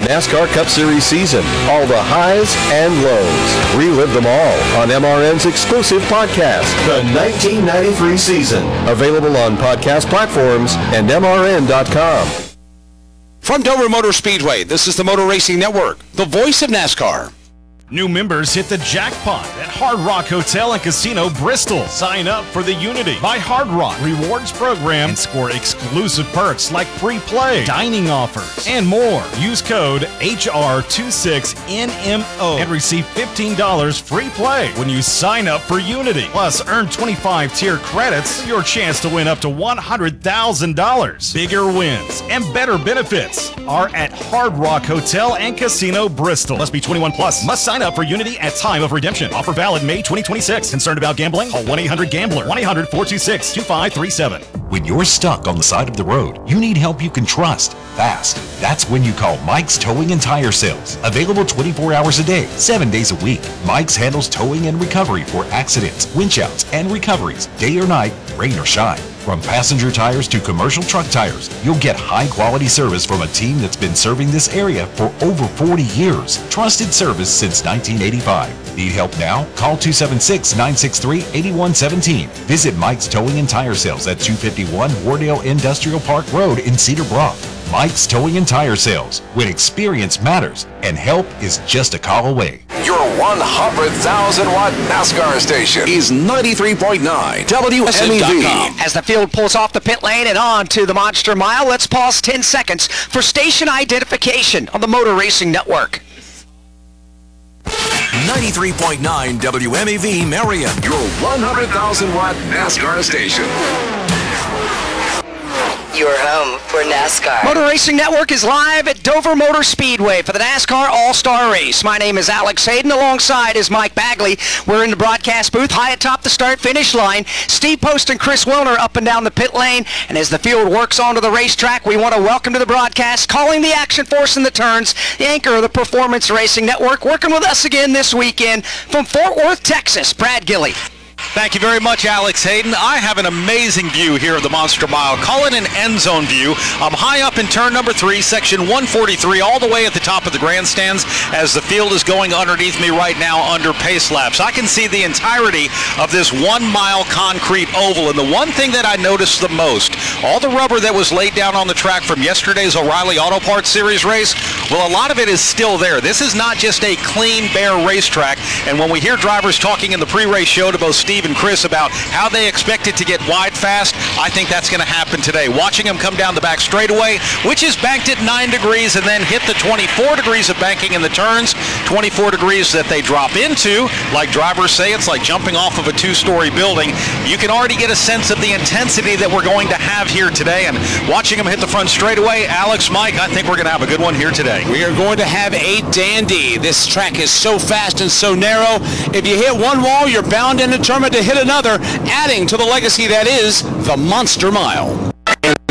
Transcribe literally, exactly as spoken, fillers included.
NASCAR Cup Series season. All the highs and lows. Relive them all on M R N's exclusive podcast, The nineteen ninety-three Season. Available on podcast platforms and M R N dot com. From Dover Motor Speedway, this is the Motor Racing Network, the voice of NASCAR. New members hit the jackpot at Hard Rock Hotel and Casino Bristol. Sign up for the Unity by Hard Rock Rewards program and score exclusive perks like free play, dining offers, and more. Use code H R twenty-six N M O and receive fifteen dollars free play when you sign up for Unity. Plus, earn twenty-five tier credits for your chance to win up to one hundred thousand dollars. Bigger wins and better benefits are at Hard Rock Hotel and Casino Bristol. Must be twenty-one plus. Must sign up for Unity at time of redemption. Offer valid May twenty twenty-six. Concerned about gambling? Call one eight hundred gambler. one eight hundred four two six two five three seven. When you're stuck on the side of the road, you need help you can trust fast. That's when you call Mike's Towing and Tire Sales. Available twenty-four hours a day, seven days a week. Mike's handles towing and recovery for accidents, winch outs, and recoveries, day or night, rain or shine. From passenger tires to commercial truck tires, you'll get high-quality service from a team that's been serving this area for over forty years. Trusted service since nineteen eighty-five. Need help now? Call two seven six, nine six three, eight one one seven. Visit Mike's Towing and Tire Sales at two fifty-one Wardale Industrial Park Road in Cedar Bluff. Mike's Towing and Tire Sales, when experience matters and help is just a call away. Your one hundred thousand watt NASCAR station is ninety-three point nine W M E V. As the field pulls off the pit lane and on to the Monster Mile, let's pause ten seconds for station identification on the Motor Racing Network. ninety-three point nine W M E V Marion, your one hundred thousand watt NASCAR station. Your home for NASCAR. Motor Racing Network is live at Dover Motor Speedway for the NASCAR All-Star Race. My name is Alex Hayden. Alongside is Mike Bagley. We're in the broadcast booth high atop the start-finish line. Steve Post and Chris Wilner up and down the pit lane. And as the field works onto the racetrack, we want to welcome to the broadcast, calling the action force in the turns, the anchor of the Performance Racing Network, working with us again this weekend from Fort Worth, Texas, Brad Gilley. Thank you very much, Alex Hayden. I have an amazing view here of the Monster Mile. Call it an end zone view. I'm high up in turn number three, section one forty-three, all the way at the top of the grandstands as the field is going underneath me right now under pace laps. I can see the entirety of this one-mile concrete oval, and the one thing that I noticed the most, all the rubber that was laid down on the track from yesterday's O'Reilly Auto Parts Series race, well, a lot of it is still there. This is not just a clean, bare racetrack, and when we hear drivers talking in the pre-race show to both Steve and Chris about how they expect it to get wide fast, I think that's going to happen today. Watching them come down the back straightaway, which is banked at nine degrees, and then hit the twenty-four degrees of banking in the turns, twenty-four degrees that they drop into. Like drivers say, it's like jumping off of a two-story building. You can already get a sense of the intensity that we're going to have here today, and watching them hit the front straightaway, Alex, Mike, I think we're going to have a good one here today. We are going to have a dandy. This track is so fast and so narrow. If you hit one wall, you're bound and determined to hit another, adding to the legacy that is the Monster Mile.